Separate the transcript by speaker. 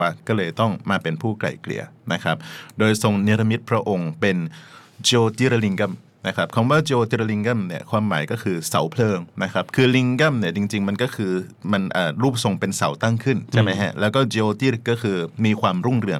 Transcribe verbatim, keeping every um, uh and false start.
Speaker 1: ปะก็เลยต้องมาเป็นผู้ไกล่เกลี่ยนะครับโดยทรงเนรมิตพระองค์เป็นโจติรลิงกัมนะครับคำว่าโจติรลิงกัมเนี่ยความหมายก็คือเสาเพลิงนะครับคือลิงกัมเนี่ยจริงๆมันก็คือมันรูปทรงเป็นเสาตั้งขึ้นใช่ไหมฮะแล้วก็โจติรก็คือมีความรุ่งเรือง